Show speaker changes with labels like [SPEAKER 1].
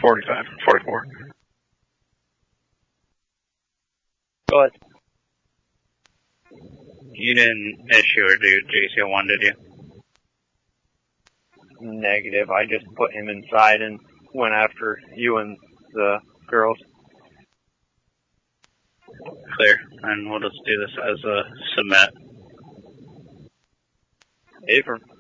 [SPEAKER 1] 45, 44.
[SPEAKER 2] Go ahead.
[SPEAKER 3] You didn't issue or do JCO1, did you?
[SPEAKER 2] Negative. I just put him inside and went after you and the girls.
[SPEAKER 3] Clear. And we'll just do this as a submit.
[SPEAKER 2] Affirm.